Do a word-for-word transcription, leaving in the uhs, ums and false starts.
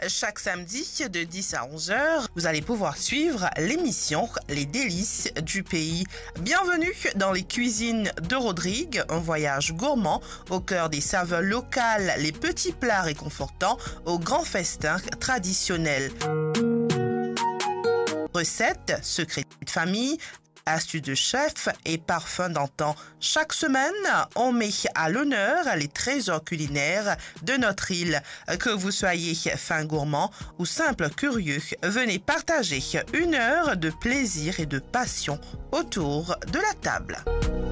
Chaque samedi de dix à onze heures, vous allez pouvoir suivre l'émission Les délices du pays. Bienvenue dans les cuisines de Rodrigue, un voyage gourmand au cœur des saveurs locales, les petits plats réconfortants aux grands festins traditionnels. Recettes, secrets de famille, astuces de chef et parfums d'antan. Chaque semaine, on met à l'honneur les trésors culinaires de notre île. Que vous soyez fin gourmand ou simple curieux, venez partager une heure de plaisir et de passion autour de la table.